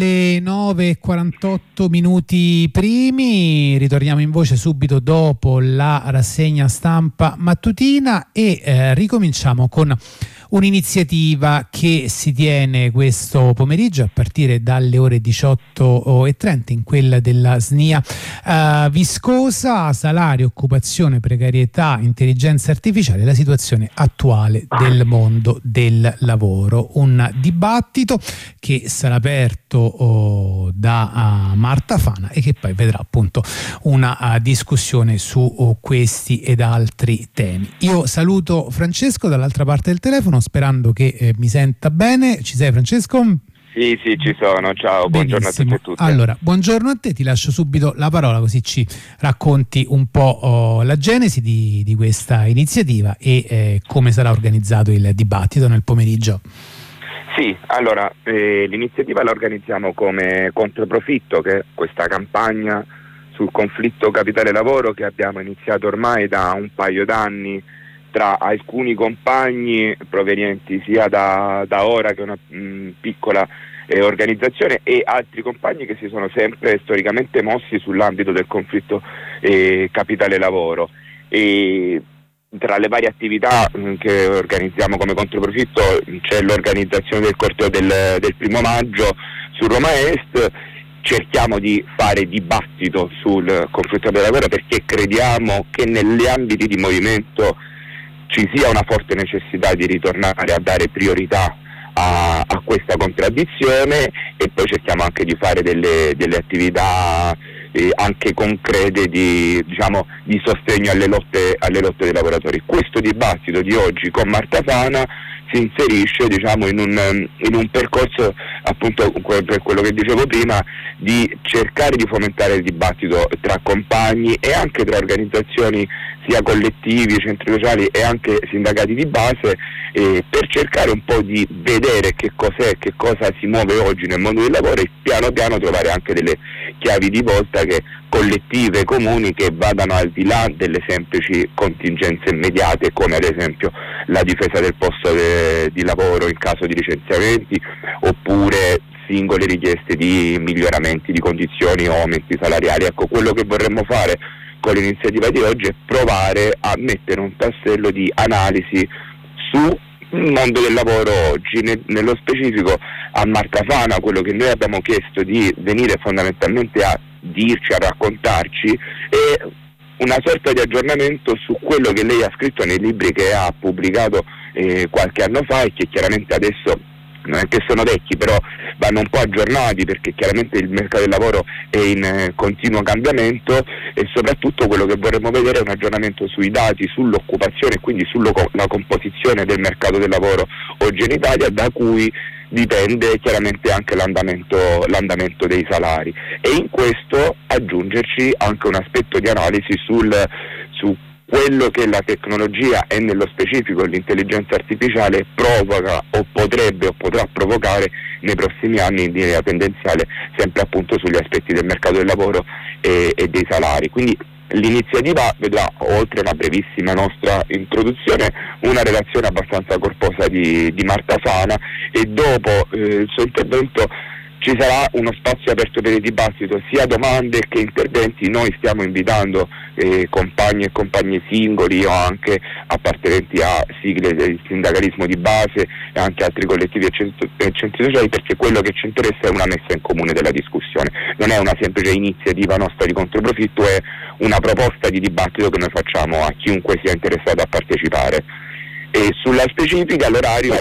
Le 9:48 minuti primi, ritorniamo in voce subito dopo la rassegna stampa mattutina e ricominciamo con un'iniziativa che si tiene questo pomeriggio a partire dalle ore 18:30 in quella della SNIA Viscosa, salario, occupazione, precarietà, intelligenza artificiale, la situazione attuale del mondo del lavoro. Un dibattito che sarà aperto da Marta Fana e che poi vedrà appunto una discussione su questi ed altri temi. Io saluto Francesco dall'altra parte del telefono, sperando che mi senta bene. Ci sei, Francesco? Sì, ci sono. Ciao, buongiorno a tutti e tutte. Allora, buongiorno a te, ti lascio subito la parola così ci racconti un po' la genesi di questa iniziativa e come sarà organizzato il dibattito nel pomeriggio. Sì, allora, l'iniziativa la organizziamo come Controprofitto, che è questa campagna sul conflitto capitale-lavoro che abbiamo iniziato ormai da un paio d'anni tra alcuni compagni provenienti sia da Ora, che è una piccola organizzazione, e altri compagni che si sono sempre storicamente mossi sull'ambito del conflitto capitale-lavoro. E tra le varie attività che organizziamo come Controprofitto c'è l'organizzazione del corteo del 1° maggio su Roma Est. Cerchiamo di fare dibattito sul conflitto capitale-lavoro perché crediamo che negli ambiti di movimento ci sia una forte necessità di ritornare a dare priorità a questa contraddizione, e poi cerchiamo anche di fare delle attività anche concrete di sostegno alle lotte dei lavoratori. Questo dibattito di oggi con Marta Fana si inserisce in un percorso, appunto, per quello che dicevo prima, di cercare di fomentare il dibattito tra compagni e anche tra organizzazioni sia collettivi, centri sociali e anche sindacati di base, per cercare un po' di vedere che cosa si muove oggi nel mondo del lavoro e piano piano trovare anche delle chiavi di volta collettive, comuni, che vadano al di là delle semplici contingenze immediate, come ad esempio la difesa del posto di lavoro in caso di licenziamenti, oppure singole richieste di miglioramenti di condizioni o aumenti salariali. Ecco, quello che vorremmo fare con l'iniziativa di oggi è provare a mettere un tassello di analisi sul mondo del lavoro oggi, nello specifico a Marta Fana. Quello che noi abbiamo chiesto di venire fondamentalmente a dirci, a raccontarci, è una sorta di aggiornamento su quello che lei ha scritto nei libri che ha pubblicato qualche anno fa, e che chiaramente adesso non è che sono vecchi, però vanno un po' aggiornati, perché chiaramente il mercato del lavoro è in continuo cambiamento, e soprattutto quello che vorremmo vedere è un aggiornamento sui dati, sull'occupazione e quindi sulla composizione del mercato del lavoro oggi in Italia, da cui dipende chiaramente anche l'andamento dei salari, e in questo aggiungerci anche un aspetto di analisi su quello che la tecnologia, e nello specifico l'intelligenza artificiale, provoca o potrebbe o potrà provocare nei prossimi anni in linea tendenziale, sempre appunto sugli aspetti del mercato del lavoro e dei salari. Quindi l'iniziativa vedrà, oltre a una brevissima nostra introduzione, una relazione abbastanza corposa di Marta Fana, e dopo il suo intervento ci sarà uno spazio aperto per il dibattito, sia domande che interventi. Noi stiamo invitando compagni e compagne singoli o anche appartenenti a sigle del sindacalismo di base e anche altri collettivi e centri sociali, perché quello che ci interessa è una messa in comune della discussione. Non è una semplice iniziativa nostra di Controprofitto, è una proposta di dibattito che noi facciamo a chiunque sia interessato a partecipare. E sulla specifica, l'orario